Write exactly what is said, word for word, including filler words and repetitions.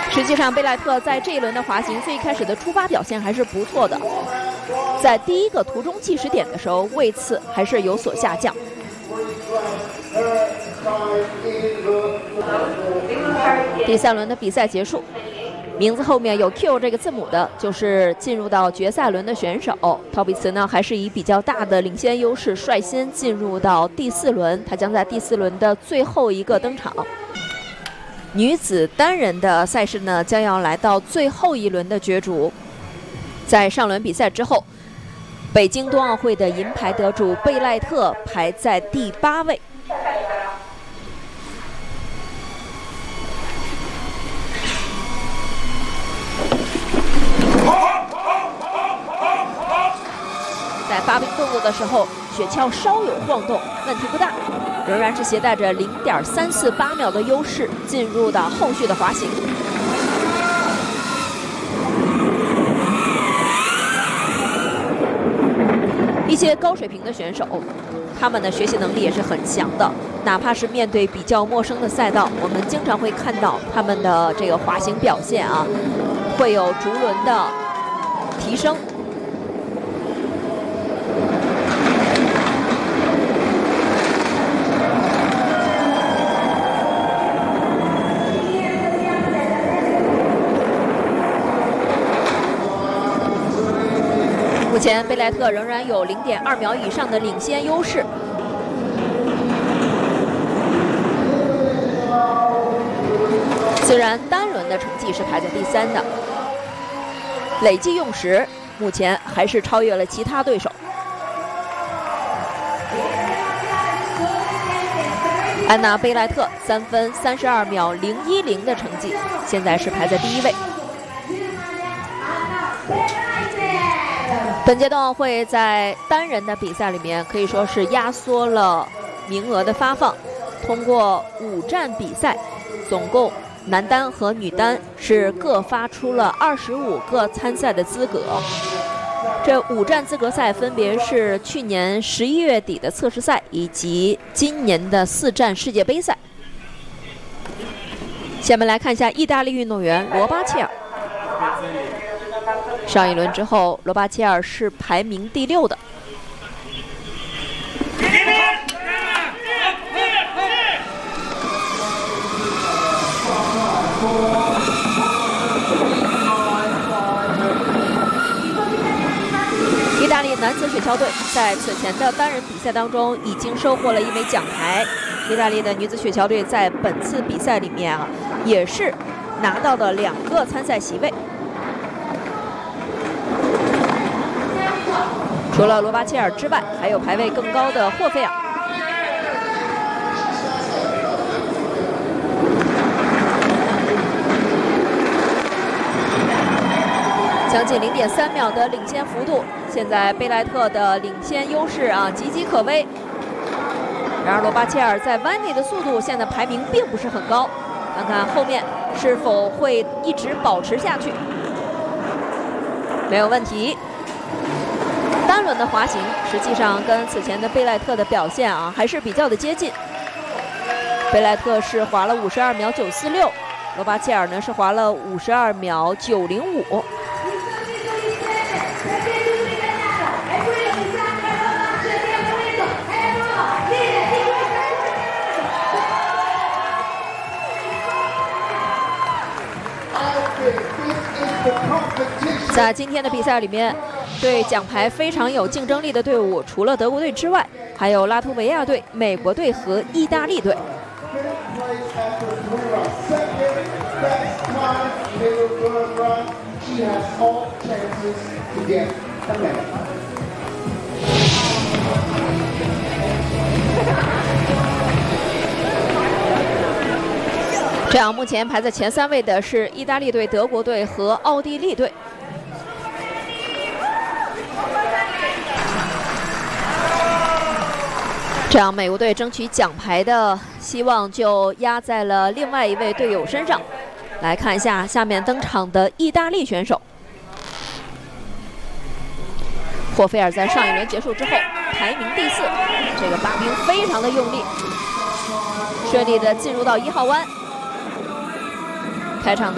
实际上，贝莱特在这一轮的滑行最一开始的出发表现还是不错的，在第一个途中计时点的时候，位次还是有所下降。第三轮的比赛结束，名字后面有 Q 这个字母的，就是进入到决赛轮的选手。陶比茨呢，还是以比较大的领先优势率先进入到第四轮，他将在第四轮的最后一个登场。女子单人的赛事呢，将要来到最后一轮的角逐。在上轮比赛之后，北京冬奥会的银牌得主贝莱特排在第八位。在发兵动作的时候，雪橇稍有晃动，问题不大，仍然是携带着零点三四八秒的优势进入到后续的滑行。一些高水平的选手，他们的学习能力也是很强的，哪怕是面对比较陌生的赛道，我们经常会看到他们的这个滑行表现啊，会有逐轮的提升。目前贝莱特仍然有零点二秒以上的领先优势。虽然单轮的成绩是排在第三的，累计用时目前还是超越了其他对手。安娜·贝莱特三分三十二秒零一零的成绩，现在是排在第一位。本届冬奥会在单人的比赛里面可以说是压缩了名额的发放，通过五站比赛，总共男单和女单是各发出了二十五个参赛的资格。这五站资格赛分别是去年十一月底的测试赛以及今年的四站世界杯赛。下面来看一下意大利运动员罗巴切尔。上一轮之后，罗巴切尔是排名第六的。意大利男子雪橇队在此前的单人比赛当中已经收获了一枚奖牌。意大利的女子雪橇队在本次比赛里面啊，也是拿到了两个参赛席位。除了罗巴切尔之外，还有排位更高的霍菲尔。将近零点三秒的领先幅度，现在贝莱特的领先优势啊岌岌可危。然而罗巴切尔在弯内的速度现在排名并不是很高，看看后面是否会一直保持下去。没有问题。单轮的滑行实际上跟此前的贝莱特的表现啊还是比较的接近。贝莱特是滑了五十二秒九四六，罗巴切尔呢是滑了五十二秒九零五。在今天的比赛里面，对奖牌非常有竞争力的队伍，除了德国队之外，还有拉脱维亚队、美国队和意大利队。这样，目前排在前三位的是意大利队、德国队和奥地利队。这样，美国队争取奖牌的希望就压在了另外一位队友身上。来看一下下面登场的意大利选手，霍菲尔在上一轮结束之后排名第四，这个拔冰非常的用力，顺利的进入到一号弯。开场的